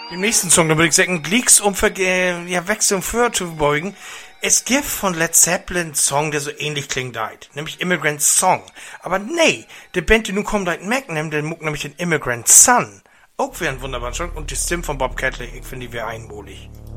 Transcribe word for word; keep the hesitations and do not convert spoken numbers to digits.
Im nächsten Song, da würde ich sagen, Gleeks, um Verge ja, Wechsel vorzubeugen. Es gibt von Led Zeppelin einen Song, der so ähnlich klingt, halt, nämlich Immigrant Song. Aber nee, die Band, die nun kommt, halt Magnum, der muckt nämlich den Immigrant Son. Auch wäre ein wunderbarer Song. Und die Stimme von Bob Catley, ich finde die wäre einmalig.